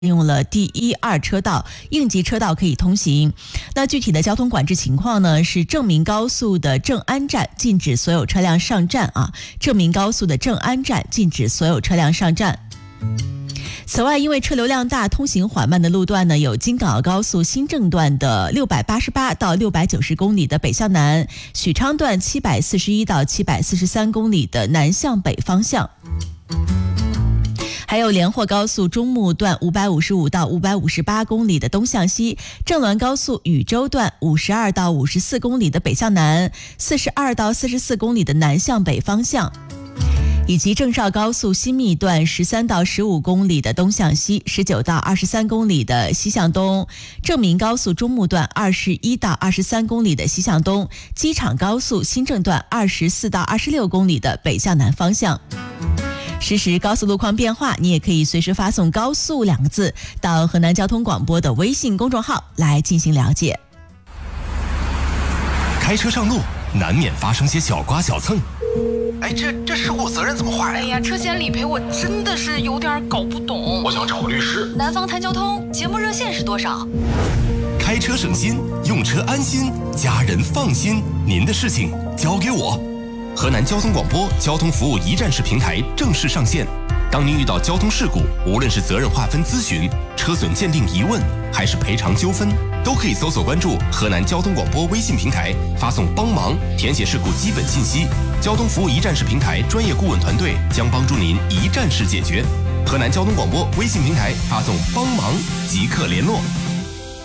用了第一、二车道，应急车道可以通行。那具体的交通管制情况呢？是正明高速的正安站禁止所有车辆上站啊。正明高速的正安站禁止所有车辆上站。此外，因为车流量大、通行缓慢的路段呢，有京港澳高速新郑段的688到690公里的北向南，许昌段741到743公里的南向北方向。还有连霍高速中牟段555到558公里的东向西，郑滦高速禹州段52到54公里的北向南，42到44公里的南向北方向，以及郑绍高速新密段13到15公里的东向西，19到23公里的西向东，正明高速中牟段21到23公里的西向东，机场高速新郑段24到26公里的北向南方向。实时高速路况变化，你也可以随时发送高速2个字到河南交通广播的微信公众号来进行了解。 开车上路难免发生些小刮小蹭， 哎，这事故责任怎么划呀？ 哎呀，车险理赔我真的是有点搞不懂。 我想找个律师。 南方谈交通节目热线是多少？ 开车省心，用车安心，家人放心，您的事情交给我。河南交通广播交通服务一站式平台正式上线。当您遇到交通事故，无论是责任划分咨询、车损鉴定疑问，还是赔偿纠纷，都可以搜索关注河南交通广播微信平台，发送帮忙，填写事故基本信息。交通服务一站式平台专业顾问团队将帮助您一站式解决。河南交通广播微信平台发送帮忙即刻联络。